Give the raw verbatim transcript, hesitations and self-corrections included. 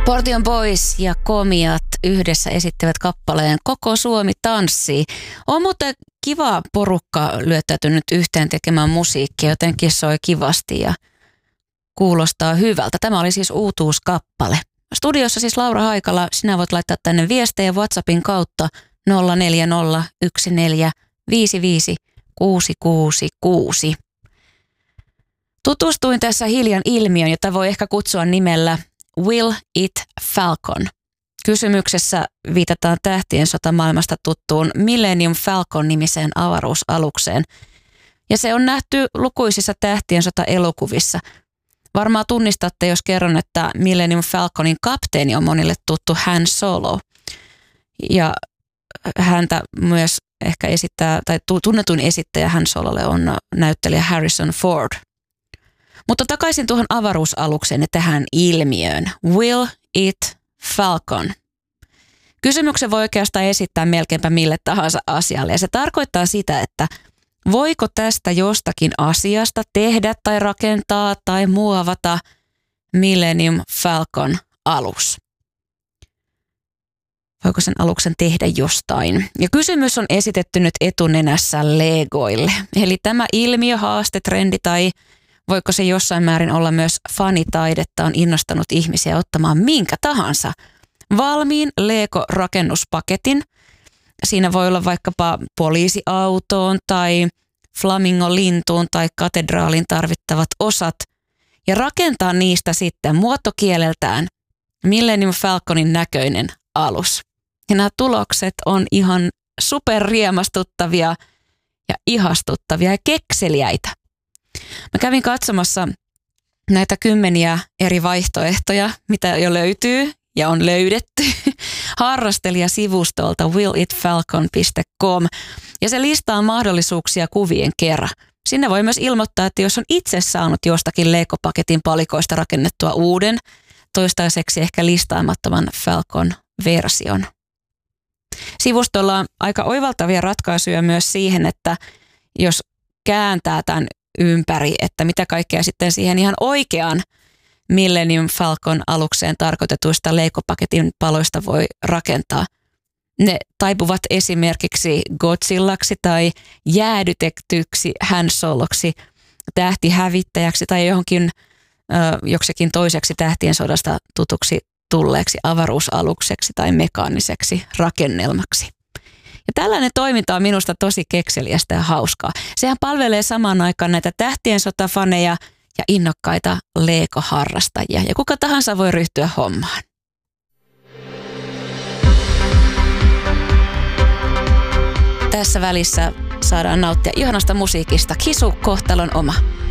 Portion Boys ja Komiat yhdessä esittivät kappaleen Koko Suomi tanssii. On muuten kiva porukka lyöttäytynyt yhteen tekemään musiikkia, jotenkin soi kivasti ja kuulostaa hyvältä. Tämä oli siis uutuuskappale. Studiossa siis Laura Haikala, sinä voit laittaa tänne viestejä WhatsAppin kautta nolla neljä nolla yksi neljä viisi viisi kuusi kuusi kuusi. Tutustuin tässä hiljan ilmiön, jota voi ehkä kutsua nimellä Will It Falcon. Kysymyksessä viitataan Tähtien sota -maailmasta tuttuun Millennium Falcon-nimiseen avaruusalukseen. Ja se on nähty lukuisissa Tähtien sota-elokuvissa. Varmaan tunnistatte, jos kerron, että Millennium Falconin kapteeni on monille tuttu Han Solo. Ja häntä myös ehkä esittää, tai tunnetuin esittäjä Han Sololle on näyttelijä Harrison Ford. Mutta takaisin tuohon avaruusalukseen ja tähän ilmiöön. Will It Falcon? Kysymyksen voi oikeastaan esittää melkeinpä mille tahansa asialle. Ja se tarkoittaa sitä, että voiko tästä jostakin asiasta tehdä tai rakentaa tai muovata Millennium Falcon alus? Voiko sen aluksen tehdä jostain? Ja kysymys on esitetty nyt etunenässä Legoille. Eli tämä ilmiö, haaste, trendi tai voiko se jossain määrin olla myös fanitaidetta, on innostanut ihmisiä ottamaan minkä tahansa valmiin Lego-rakennuspaketin. Siinä voi olla vaikkapa poliisiautoon tai flamingolintuun tai katedraalin tarvittavat osat ja rakentaa niistä sitten muotokieleltään Millennium Falconin näköinen alus. Ja nämä tulokset on ihan superriemastuttavia ja ihastuttavia ja kekseliäitä. Mä kävin katsomassa näitä kymmeniä eri vaihtoehtoja, mitä jo löytyy ja on löydetty harrastelijasivustolta will it falcon piste com ja se listaa mahdollisuuksia kuvien kerran. Sinne voi myös ilmoittaa, että jos on itse saanut jostakin Lego-paketin palikoista rakennettua uuden, toistaiseksi ehkä listaamattoman Falcon-version. Sivustolla on aika oivaltavia ratkaisuja myös siihen, että jos kääntää tämän ympäri, että mitä kaikkea sitten siihen ihan oikeaan Millennium Falcon alukseen tarkoitetuista Lego-paketin paloista voi rakentaa. Ne taipuvat esimerkiksi Godzillaksi tai jäädytetyksi Han Soloksi, tähtihävittäjäksi tai johonkin ö, joksikin toiseksi Tähtien sodasta tutuksi tulleeksi avaruusalukseksi tai mekaaniseksi rakennelmaksi. Ja tällainen toiminta on minusta tosi kekseliästä ja hauskaa. Sehän palvelee samaan aikaan näitä Tähtien sotafaneja ja innokkaita Lego-harrastajia. Ja kuka tahansa voi ryhtyä hommaan. Tässä välissä saadaan nauttia ihanasta musiikista. Kisu, kohtalon oma.